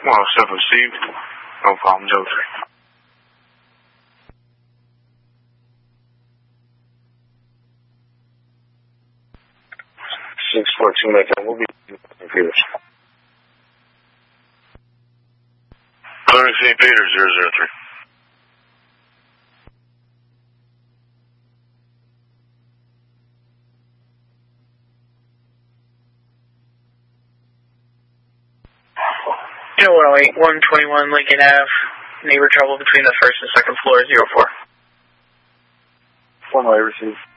107 received. No problem, Joe 3. 642 Metro, we'll be computers. Clearing St. Peter, 003. You know, 108, 121 Lincoln Ave, neighbor trouble between the first and second floor, 04. 108 received.